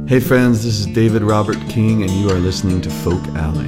Hey friends, this is David Robert King, and you are listening to Folk Alley.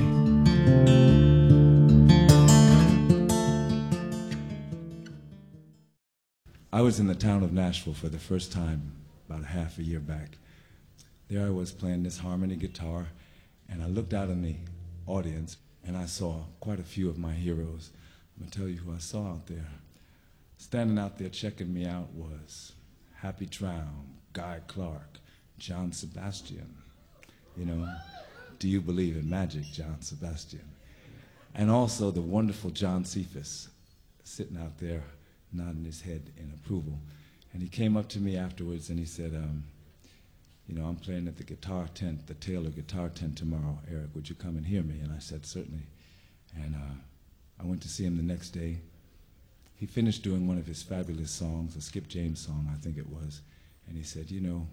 I was in the town of Nashville for the first time about a half a year back. There I was playing this harmony guitar, and I looked out in the audience, and I saw quite a few of my heroes. I'm going to tell you who I saw out there. Standing out there checking me out was Happy Traum, Guy Clark, John Sebastian. You know, do you believe in magic, John Sebastian? And also the wonderful John Cephas, sitting out there nodding his head in approval. And he came up to me afterwards and he said, I'm playing at the guitar tent, the Taylor guitar tent tomorrow. Eric, would you come and hear me? And I said, certainly. And I went to see him the next day. He finished doing one of his fabulous songs, a Skip James song, I think it was. And he said,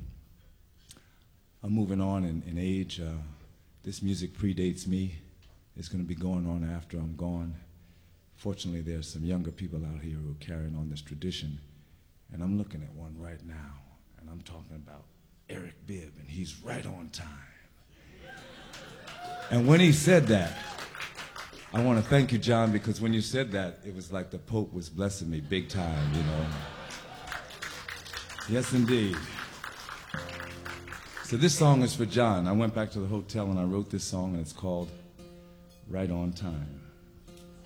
I'm moving on in age. This music predates me. It's going to be going on after I'm gone. Fortunately, there's some younger people out here who are carrying on this tradition. And I'm looking at one right now, and I'm talking about Eric Bibb, and he's right on time. And when he said that, I want to thank you, John, because when you said that, it was like the Pope was blessing me big time, Yes, indeed. So this song is for John. I went back to the hotel and I wrote this song, and it's called Right on Time.